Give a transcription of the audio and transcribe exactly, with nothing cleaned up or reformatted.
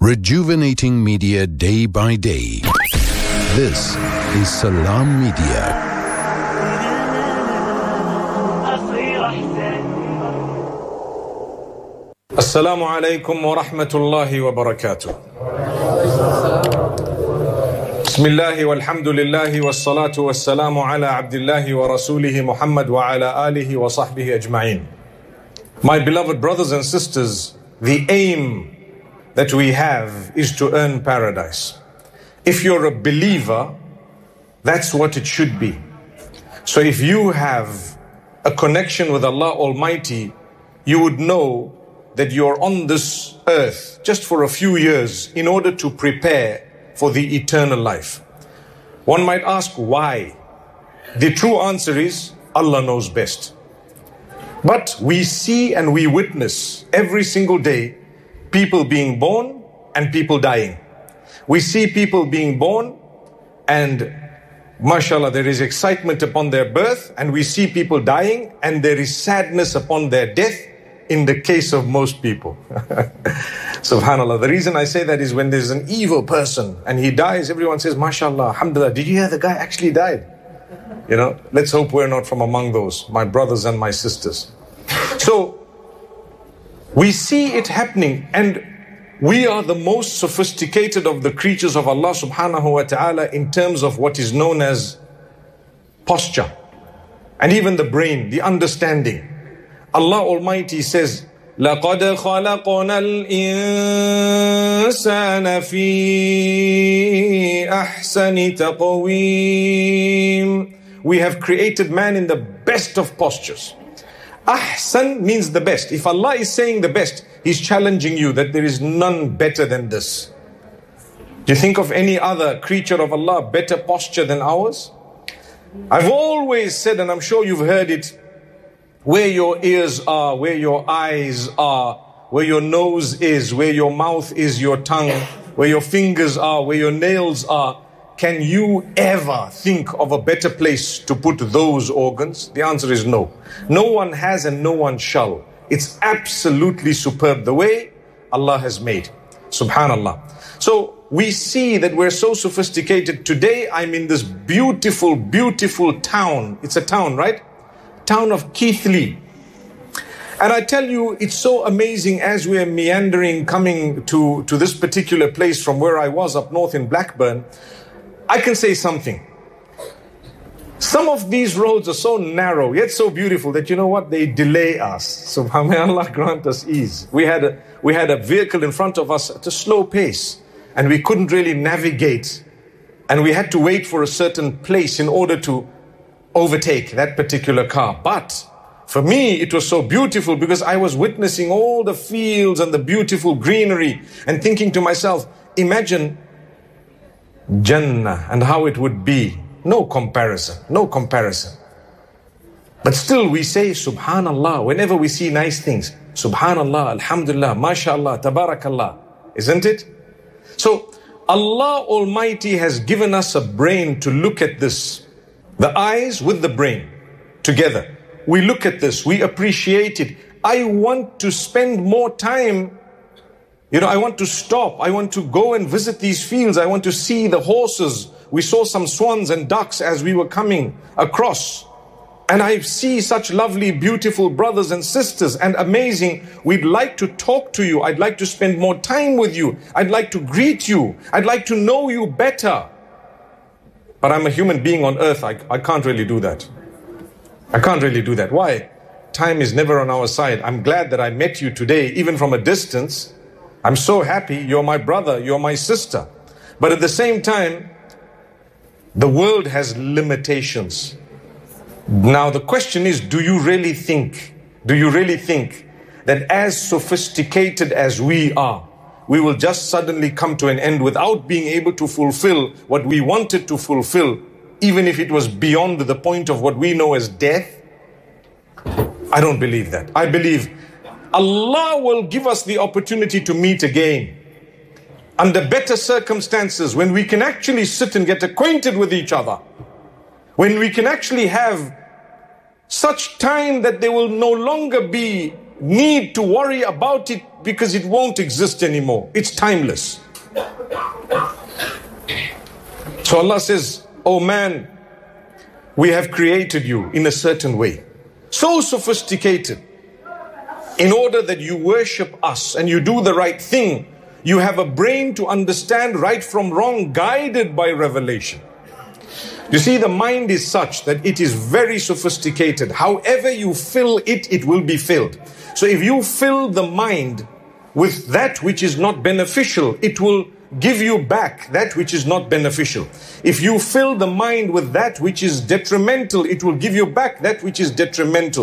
Rejuvenating media day by day. This is Salam Media. Assalamu alaikum wa rahmatullahi wa barakatuh. Bismillahi walhamdulillahi wassalatu wassalamu ala abdillahi wa rasulihi Muhammad wa ala alihi wa sahbihi ajma'in. My beloved brothers and sisters, the aim that we have is to earn paradise. If you're a believer, that's what it should be. So if you have a connection with Allah Almighty, you would know that you're on this earth just for a few years in order to prepare for the eternal life. One might ask why. The true answer is Allah knows best. But we see and we witness every single day people being born and people dying. We see people being born and mashallah there is excitement upon their birth, and we see people dying and there is sadness upon their death in the case of most people. Subhanallah. The reason I say that is when there's an evil person and he dies, everyone says, mashallah, alhamdulillah, did you hear the guy actually died? You know, let's hope we're not from among those, my brothers and my sisters. So, we see it happening, and we are the most sophisticated of the creatures of Allah subhanahu wa ta'ala in terms of what is known as posture. And even the brain, the understanding. Allah Almighty says, لَقَدْ خَلَقْنَا الْإِنسَانَ فِي أَحْسَنِ تَقْوِيمٍ. We have created man in the best of postures. Ahsan means the best. If Allah is saying the best, He's challenging you that there is none better than this. Do you think of any other creature of Allah better posture than ours? I've always said, and I'm sure you've heard it, where your ears are, where your eyes are, where your nose is, where your mouth is, your tongue, where your fingers are, where your nails are. Can you ever think of a better place to put those organs? The answer is no. No one has and no one shall. It's absolutely superb the way Allah has made. Subhanallah. So we see that we're so sophisticated. Today I'm in this beautiful, beautiful town. It's a town, right? Town of Keighley. And I tell you, it's so amazing as we're meandering, coming to, to this particular place from where I was up north in Blackburn. I can say something. Some of these roads are so narrow, yet so beautiful that you know what? They delay us. So may Allah grant us ease. We had a, we had a vehicle in front of us at a slow pace, and we couldn't really navigate. And we had to wait for a certain place in order to overtake that particular car. But for me, it was so beautiful because I was witnessing all the fields and the beautiful greenery and thinking to myself, imagine Jannah and how it would be. No comparison, no comparison. But still we say Subhanallah whenever we see nice things. Subhanallah, Alhamdulillah, MashaAllah, Tabarakallah. Isn't it? So Allah Almighty has given us a brain to look at this. The eyes with the brain together. We look at this, we appreciate it. I want to spend more time. You know, I want to stop. I want to go and visit these fields. I want to see the horses. We saw some swans and ducks as we were coming across. And I see such lovely, beautiful brothers and sisters, and amazing. We'd like to talk to you. I'd like to spend more time with you. I'd like to greet you. I'd like to know you better. But I'm a human being on earth. I, I can't really do that. I can't really do that. Why? Time is never on our side. I'm glad that I met you today, even from a distance. I'm so happy. You're my brother. You're my sister. But at the same time, the world has limitations. Now the question is, do you really think, do you really think that as sophisticated as we are, we will just suddenly come to an end without being able to fulfill what we wanted to fulfill, even if it was beyond the point of what we know as death? I don't believe that. I believe Allah will give us the opportunity to meet again under better circumstances, when we can actually sit and get acquainted with each other, when we can actually have such time that there will no longer be need to worry about it because it won't exist anymore. It's timeless. So Allah says, oh man, we have created you in a certain way, so sophisticated, in order that you worship us and you do the right thing. You have a brain to understand right from wrong, guided by revelation. You see, the mind is such that it is very sophisticated. However you fill it, it will be filled. So if you fill the mind with that which is not beneficial, it will give you back that which is not beneficial. If you fill the mind with that which is detrimental, it will give you back that which is detrimental.